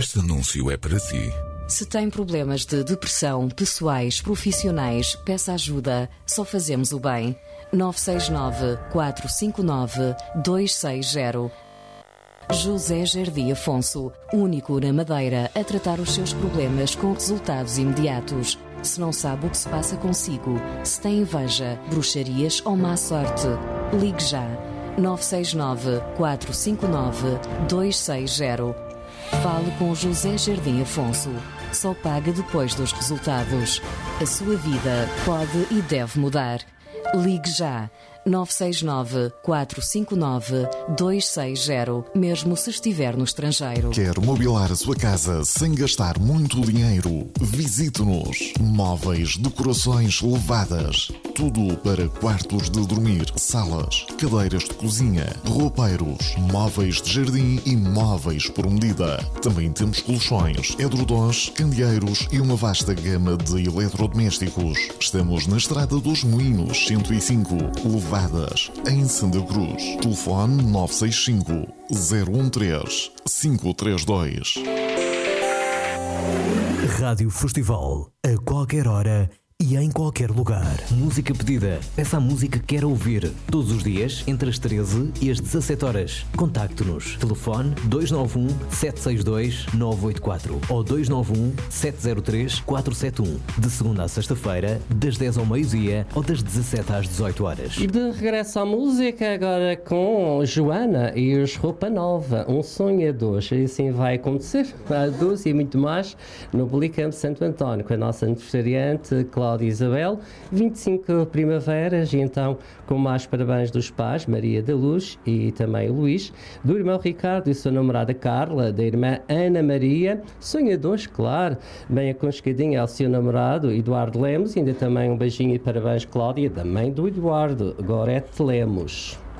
Este anúncio é para si. Se tem problemas de depressão, pessoais, profissionais, peça ajuda. Só fazemos o bem. 969 459 260. José Jardim Afonso, único na Madeira a tratar os seus problemas com resultados imediatos. Se não sabe o que se passa consigo, se tem inveja, bruxarias ou má sorte, ligue já. 969 459 260. Fale com José Jardim Afonso. Só paga depois dos resultados. A sua vida pode e deve mudar. Ligue já. 969 459 260, mesmo se estiver no estrangeiro. Quer mobilar a sua casa sem gastar muito dinheiro? Visite-nos. Móveis, decorações levadas. Tudo para quartos de dormir, salas, cadeiras de cozinha, roupeiros, móveis de jardim e móveis por medida. Também temos colchões, edredons, candeeiros e uma vasta gama de eletrodomésticos. Estamos na Estrada dos Moinhos, 105, Levadas, em Santa Cruz. Telefone 965 013 532. Rádio Festival, a qualquer hora e em qualquer lugar. Música pedida. Peça a música que quer ouvir. Todos os dias, entre as 13 e as 17 horas. Contacte-nos. Telefone 291 762 984 ou 291 703 471. De segunda a sexta-feira, das 10 ao meio-dia ou das 17 às 18 horas. E de regresso à música, agora com Joana e os Roupa Nova. Um sonhador. E assim vai acontecer. A 12 e muito mais no Policampo Santo António, com a nossa aniversariante Cláudia Isabel, 25 primaveras, e então com mais parabéns dos pais, Maria da Luz e também o Luís, do irmão Ricardo e sua namorada Carla, da irmã Ana Maria, sonhadores, claro, bem aconchegadinha ao seu namorado Eduardo Lemos, e ainda também um beijinho e parabéns, Cláudia, da mãe do Eduardo, Gorete Lemos.